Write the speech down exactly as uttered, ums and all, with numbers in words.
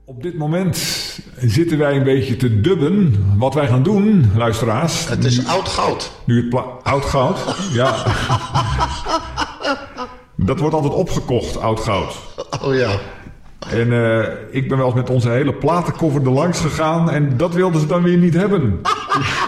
Op dit moment zitten wij een beetje te dubben wat wij gaan doen, luisteraars. Het is nu, oud goud. Nu het pla- oud goud, ja. Dat wordt altijd opgekocht, oud goud. Oh ja. En uh, ik ben wel eens met onze hele platenkoffer er langs gegaan en dat wilden ze dan weer niet hebben.